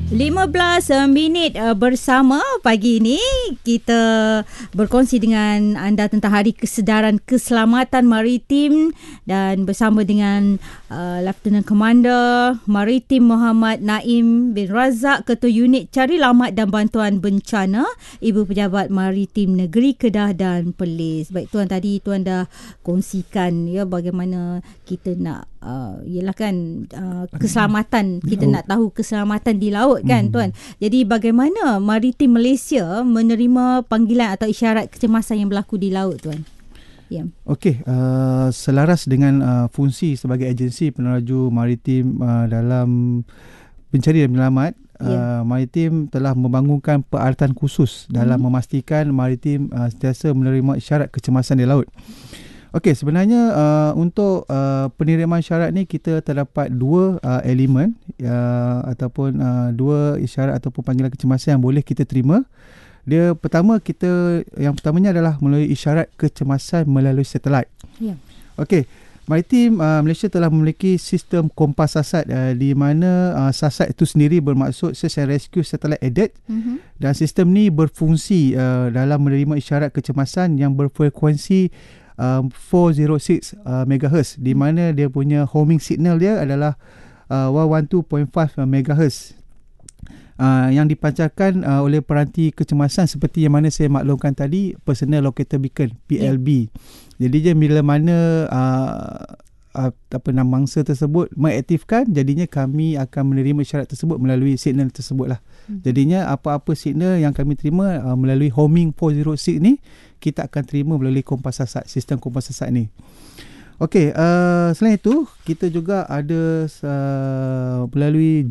15 minit bersama pagi ini kita berkongsi dengan anda tentang Hari Kesedaran Keselamatan Maritim dan bersama dengan Lieutenant Commander Maritim Muhammad Naim bin Razak, Ketua Unit Cari Lamat dan Bantuan Bencana, Ibu Pejabat Maritim Negeri Kedah dan Perlis. Baik tuan, tadi tuan dah kongsikan ya bagaimana kita nak ialah kan keselamatan, kita nak tahu keselamatan di laut kan tuan. Jadi bagaimana Maritim Malaysia menerima panggilan atau isyarat kecemasan yang berlaku di laut tuan? Ya. Okey, selaras dengan fungsi sebagai agensi peneraju maritim dalam pencari dan penyelamat, Maritim telah membangunkan peralatan khusus dalam memastikan Maritim sentiasa menerima isyarat kecemasan di laut. Okey, sebenarnya untuk penerimaan isyarat ni kita terdapat dua elemen ataupun dua isyarat ataupun panggilan kecemasan yang boleh kita terima. Yang pertamanya adalah melalui isyarat kecemasan melalui satelit. Okey, Maritim Malaysia telah memiliki sistem kompas sasat di mana sasat itu sendiri bermaksud Search and Rescue Satellite Added, dan sistem ni berfungsi dalam menerima isyarat kecemasan yang berfrekuensi 406 MHz, di mana dia punya homing signal dia adalah 112.5 MHz yang dipancarkan oleh peranti kecemasan seperti yang mana saya maklumkan tadi, Personal Locator Beacon PLB. Jadi je bila mana mangsa tersebut mengaktifkan, jadinya kami akan menerima isyarat tersebut melalui signal tersebut lah. Jadinya apa-apa signal yang kami terima melalui homing 406 ni, kita akan terima melalui kompas sasat, sistem kompas sasat ni. Okey, selain itu kita juga ada melalui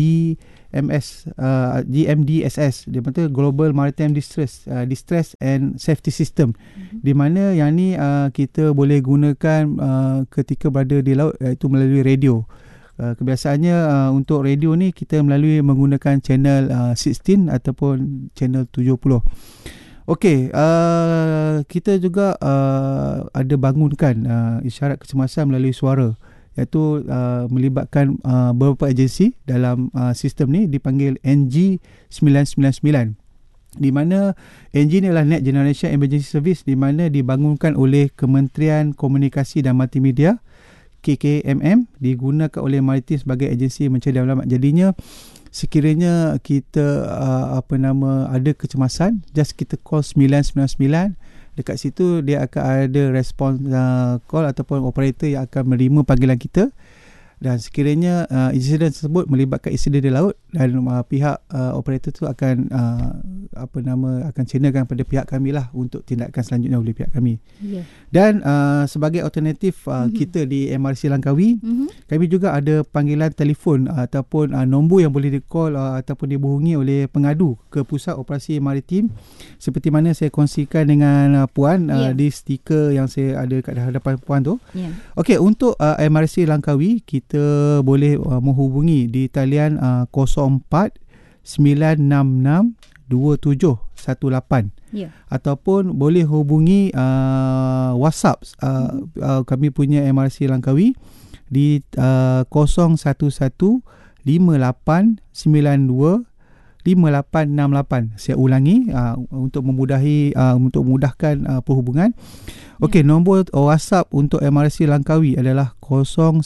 GMDSS, dia panggil Global Maritime Distress and Safety System, di mana yang ni kita boleh gunakan ketika berada di laut, iaitu melalui radio. Kebiasaannya untuk radio ni kita menggunakan channel 16 ataupun channel 70. Okey, kita juga ada bangunkan isyarat kecemasan melalui suara, iaitu melibatkan beberapa agensi dalam sistem ni dipanggil NG999, di mana NG ni adalah Next Generation Emergency Service, di mana dibangunkan oleh Kementerian Komunikasi dan Multimedia KKMM, digunakan oleh Maritim sebagai agensi mencari dan penyelamat. Jadinya sekiranya kita ada kecemasan, just kita call 999, dekat situ dia akan ada respon call ataupun operator yang akan menerima panggilan kita, dan sekiranya insiden tersebut melibatkan insiden di laut, dan pihak operator tu akan akan channelkan pada pihak kami lah untuk tindakan selanjutnya oleh pihak kami. Dan sebagai alternatif kita di MRC Langkawi, kami juga ada panggilan telefon ataupun nombor yang boleh di-call ataupun dihubungi oleh pengadu ke Pusat Operasi Maritim, seperti mana saya kongsikan dengan Puan di stiker yang saya ada kat hadapan Puan tu. Okey, untuk MRC Langkawi kita boleh menghubungi di talian 04 966 2718, ataupun boleh hubungi WhatsApp kami punya MRC Langkawi di 011 5892 5868. Saya ulangi untuk memudahkan perhubungan. Okey, nombor WhatsApp untuk MRC Langkawi adalah 011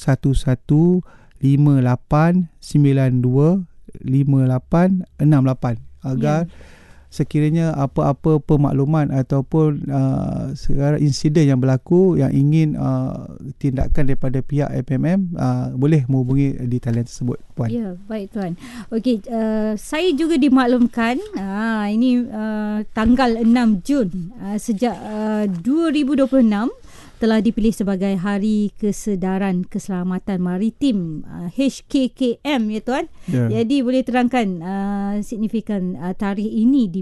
5892 5868, agar sekiranya apa-apa pemakluman ataupun segala insiden yang berlaku yang ingin tindakan daripada pihak FMM, boleh menghubungi di talian tersebut, Puan. Ya, baik Tuan. Okey, saya juga dimaklumkan ini tanggal 6 Jun sejak 2026 telah dipilih sebagai Hari Kesedaran Keselamatan Maritim, HKKM ya Tuan. Jadi boleh terangkan signifikan tarikh ini dipilih?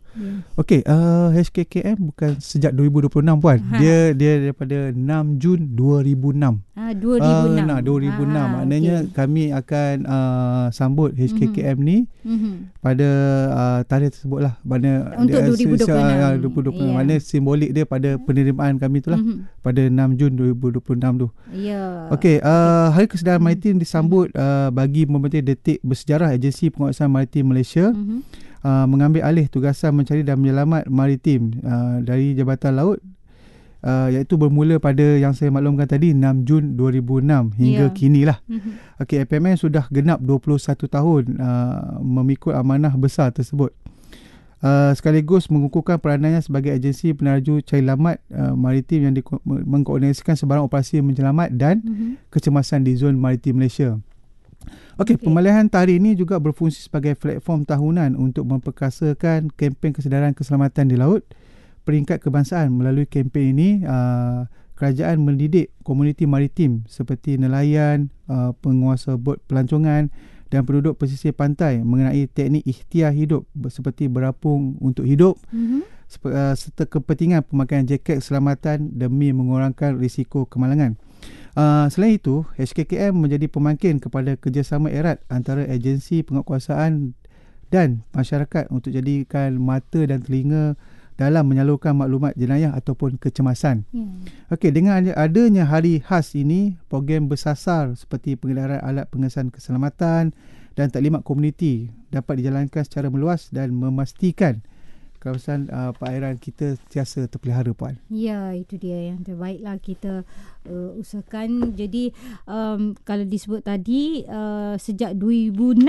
Okey, HKKM bukan sejak 2026 puan. Dia daripada 6 Jun 2006. 2006. 2006. Maknanya kami akan sambut HKKM ni pada tarikh tersebut lah. Mana untuk 2026. 2026. Mana simbolik dia pada penerimaan kami tu lah. Pada 6 Jun 2026 tu. Ya. Okey, Hari Kesedaran Maritim disambut bagi memetik detik bersejarah Agensi Penguasaan Maritim Malaysia mengambil alih tugasan mencari dan menyelamat maritim dari Jabatan Laut, iaitu bermula pada yang saya maklumkan tadi 6 Jun 2006 hingga kini lah. Okey, FPMN sudah genap 21 tahun memikul amanah besar tersebut. Sekaligus mengukuhkan peranannya sebagai agensi peneraju cari lamat maritim yang mengkoordinasikan sebarang operasi menyelamat dan kecemasan di zon maritim Malaysia. Okey, pemilihan tarikh ini juga berfungsi sebagai platform tahunan untuk memperkasakan kempen kesedaran keselamatan di laut peringkat kebangsaan. Melalui kempen ini, kerajaan mendidik komuniti maritim seperti nelayan, penguasa bot pelancongan dan penduduk pesisir pantai mengenai teknik ikhtiar hidup seperti berapung untuk hidup serta kepentingan pemakaian jaket keselamatan demi mengurangkan risiko kemalangan. Selain itu, HKKM menjadi pemangkin kepada kerjasama erat antara agensi penguatkuasaan dan masyarakat untuk jadikan mata dan telinga dalam menyalurkan maklumat jenayah ataupun kecemasan. Okey, dengan adanya hari khas ini, program bersasar seperti pengedaran alat pengesan keselamatan dan taklimat komuniti dapat dijalankan secara meluas dan memastikan kawasan perairan kita sentiasa terpelihara, puan. Ya, itu dia yang terbaiklah kita usahakan. Jadi kalau disebut tadi sejak 2006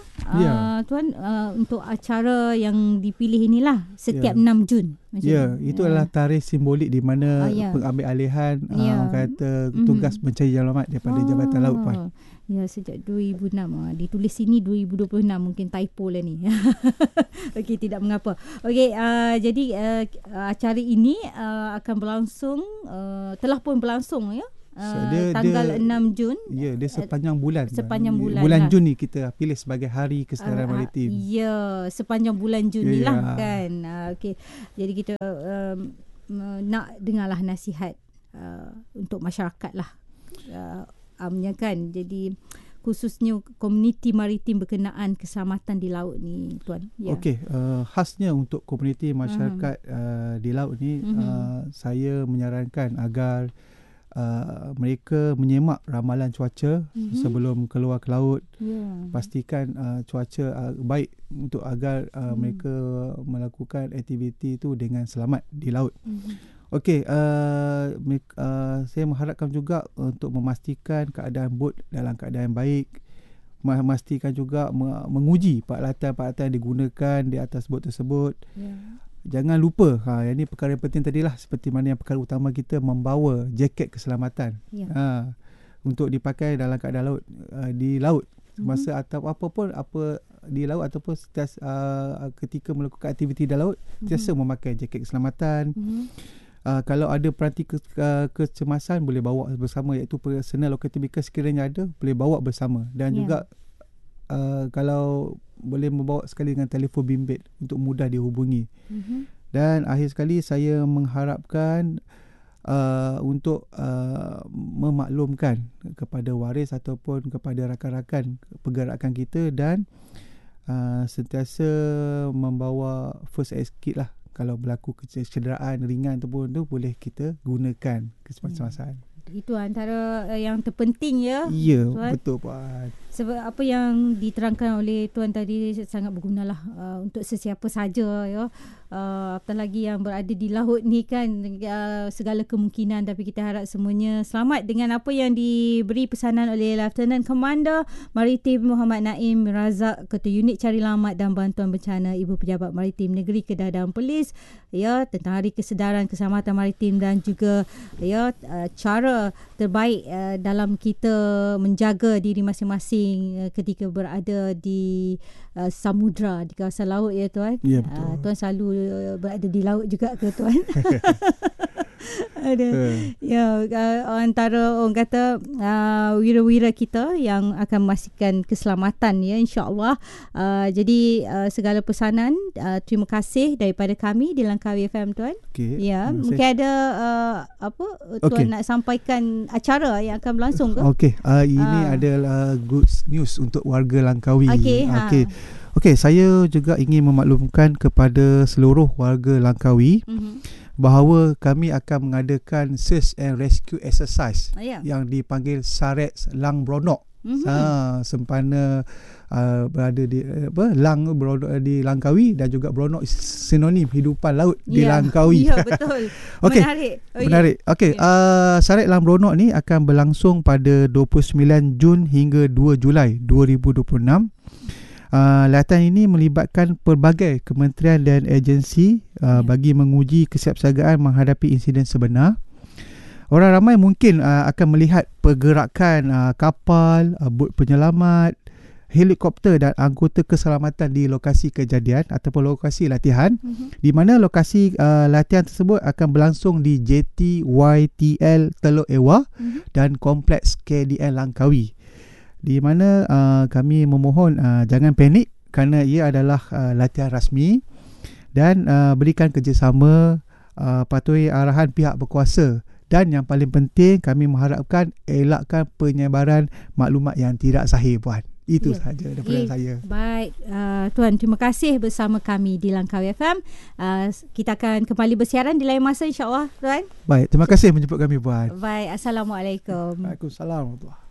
tuan, untuk acara yang dipilih inilah setiap 6 Jun. Itu adalah tarikh simbolik di mana pengambil alihan orang kata tugas mencari selamat daripada Jabatan Laut, puan. Ya, sejak 2006. Ditulis sini 2026, mungkin typo lah ni. Okey, tidak mengapa. Okey, jadi acara ini akan berlangsung, telah pun berlangsung ya. Tanggal 6 Jun. Ya, dia sepanjang bulan. Bulan Jun ni kita pilih sebagai Hari Kesedaran Maritim. Ya, sepanjang bulan Jun ni lah kan. Okey. Jadi kita nak dengarlah nasihat untuk masyarakat lah. Kan. Jadi khususnya komuniti maritim berkenaan keselamatan di laut ni, tuan. Okey, khasnya untuk komuniti masyarakat di laut ni, saya menyarankan agar mereka menyemak ramalan cuaca sebelum keluar ke laut. Pastikan cuaca baik untuk agar mereka melakukan aktiviti itu dengan selamat di laut. Okey, saya mengharapkan juga untuk memastikan keadaan bot dalam keadaan baik, memastikan juga menguji peralatan-peralatan yang digunakan di atas bot tersebut. Jangan lupa, yang ini perkara yang penting tadilah, seperti mana yang perkara utama kita membawa jaket keselamatan untuk dipakai dalam keadaan laut, di laut masa atau apa di laut ataupun ketika melakukan aktiviti di laut, sentiasa memakai jaket keselamatan. Kalau ada peranti kecemasan boleh bawa bersama, iaitu personal locating beacon sekiranya ada, boleh bawa bersama. Dan juga kalau boleh membawa sekali dengan telefon bimbit untuk mudah dihubungi. Dan akhir sekali saya mengharapkan untuk memaklumkan kepada waris ataupun kepada rakan-rakan pergerakan kita dan sentiasa membawa first aid kit lah. Kalau berlaku kecederaan ringan tu pun boleh kita gunakan kesemasa-masaan. Itu antara yang terpenting ya. Ya, tuan. Betul, puan. Sebab apa yang diterangkan oleh tuan tadi sangat bergunalah untuk sesiapa saja ya. Apatah lagi yang berada di laut ni kan, segala kemungkinan, tapi kita harap semuanya selamat dengan apa yang diberi pesanan oleh Lieutenant Commander Maritim Muhammad Naim Razak, Ketua Unit Cari Lamat dan Bantuan Bencana Ibu Pejabat Maritim Negeri Kedah dan Perlis ya, tentang Hari Kesedaran Keselamatan Maritim dan juga ya cara terbaik dalam kita menjaga diri masing-masing ketika berada di samudra, di kawasan laut ya, tuan. Ya, betul. Tuan selalu berada di laut juga ke, tuan? Ya, antara orang kata wira-wira kita yang akan memastikan keselamatan ya, insya-Allah. Jadi segala pesanan terima kasih daripada kami di Langkawi FM tuan. Okay, ya, mungkin ada tuan nak sampaikan acara yang akan berlangsung ke? Okey, ini adalah good news untuk warga Langkawi. Okey, saya juga ingin memaklumkan kepada seluruh warga Langkawi bahawa kami akan mengadakan search and rescue exercise yang dipanggil Saret Lang Bronok. Sempena berada di Lang Bronok di Langkawi, dan juga Bronok sinonim hidupan laut di Langkawi. Ya, betul. Okey. Menarik. Okey, Saret Lang Bronok ni akan berlangsung pada 29 Jun hingga 2 Julai 2026. Latihan ini melibatkan pelbagai kementerian dan agensi bagi menguji kesiapsiagaan menghadapi insiden sebenar. Orang ramai mungkin akan melihat pergerakan kapal, bot penyelamat, helikopter dan anggota keselamatan di lokasi kejadian ataupun lokasi latihan, di mana lokasi latihan tersebut akan berlangsung di JT YTL Teluk Ewa dan Kompleks KDN Langkawi. Di mana kami memohon jangan panik kerana ia adalah latihan rasmi, dan berikan kerjasama, patuhi arahan pihak berkuasa, dan yang paling penting kami mengharapkan elakkan penyebaran maklumat yang tidak sahih puan. Itu sahaja daripada saya. Baik, tuan, terima kasih bersama kami di Langkawi FM. Kita akan kembali bersiaran di lain masa, insya-Allah tuan. Baik, terima kasih menjemput kami puan. Baik, assalamualaikum. Waalaikumsalam.